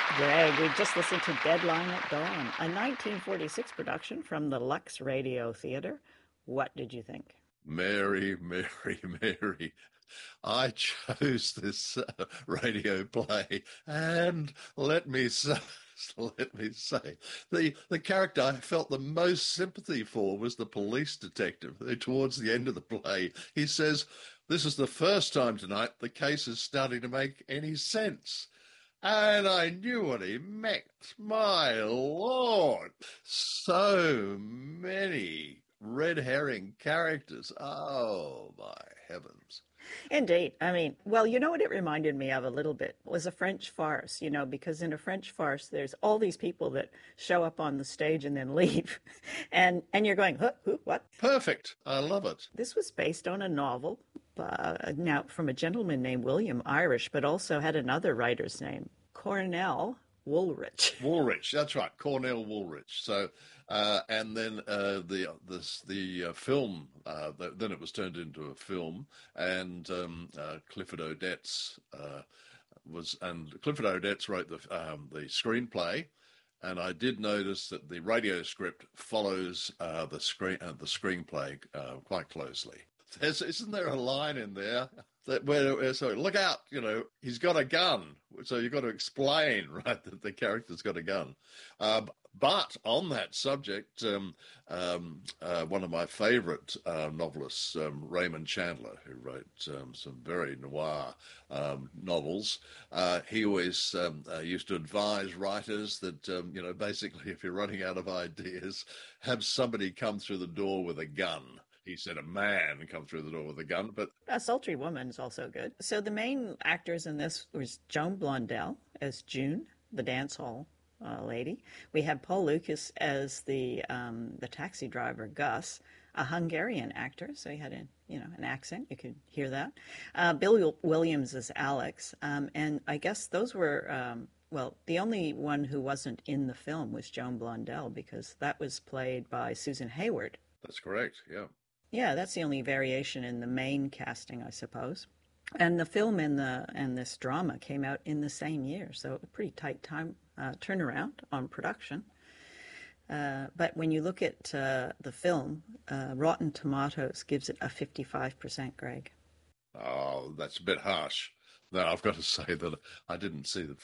Greg, we just listened to Deadline at Dawn, a 1946 production from the Lux Radio Theatre. What did you think? Mary, Mary, Mary. I chose this radio play, and let me say, the character I felt the most sympathy for was the police detective. Towards the end of the play, he says, "This is the first time tonight the case is starting to make any sense." And I knew what he meant. My Lord, so many red herring characters. Oh, my heavens. Indeed. I mean, well, you know what it reminded me of a little bit was a French farce, because in a French farce, there's all these people that show up on the stage and then leave. And you're going, huh, who, what? Perfect. I love it. This was based on a novel, now from a gentleman named William Irish, but also had another writer's name, Cornell Woolrich. Woolrich, that's right, Cornell Woolrich. So, and then the film. Then it was turned into a film, and Clifford Odets Clifford Odets wrote the screenplay. And I did notice that the radio script follows the screenplay quite closely. Isn't there a line in there where so look out, he's got a gun. So you've got to explain, right, that the character's got a gun. But on that subject, one of my favorite novelists, Raymond Chandler, who wrote some very noir novels, he always used to advise writers that, basically if you're running out of ideas, have somebody come through the door with a gun. He said a man come through the door with a gun, but A Sultry Woman is also good. So the main actors in this was Joan Blondell as June, the dance hall lady. We had Paul Lucas as the taxi driver Gus, a Hungarian actor, so he had an accent. You could hear that. Bill Williams as Alex, and I guess those were. Well, the only one who wasn't in the film was Joan Blondell because that was played by Susan Hayward. that's correct, yeah. Yeah, that's the only variation in the main casting, I suppose. And the film and this drama came out in the same year, so a pretty tight time turnaround on production. But when you look at the film, Rotten Tomatoes gives it a 55%, Greg. Oh, that's a bit harsh. No, I've got to say that I didn't see the